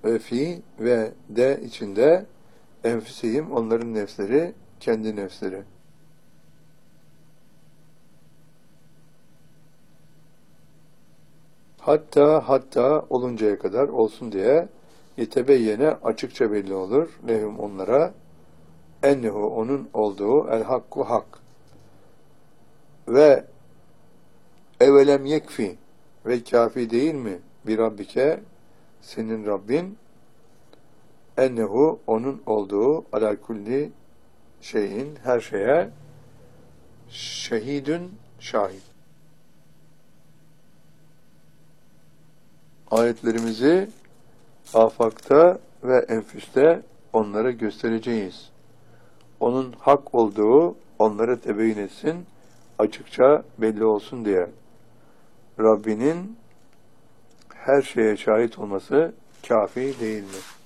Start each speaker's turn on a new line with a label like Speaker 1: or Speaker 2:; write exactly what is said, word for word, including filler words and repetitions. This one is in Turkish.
Speaker 1: ve fi ve de içinde enfusihim onların nefsleri, kendi nefsleri. Hatta hatta oluncaya kadar olsun diye yetebeyyene açıkça belli olur lehum onlara ennehu onun olduğu el hakku hak ve evelem yekfi ve kafi değil mi bir Rabbike senin Rabbin ennehu onun olduğu ala kulli şeyin her şeye şehidün şahit. Ayetlerimizi afakta ve enfüste onlara göstereceğiz. Onun hak olduğu onlara tebeyin etsin, açıkça belli olsun diye. Rabbinin her şeye şahit olması kafi değil mi?